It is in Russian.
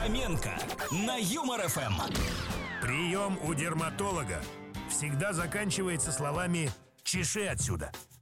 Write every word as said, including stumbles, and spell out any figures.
Фоменко на Юмор ФМ. Прием у дерматолога всегда заканчивается словами «чеши отсюда».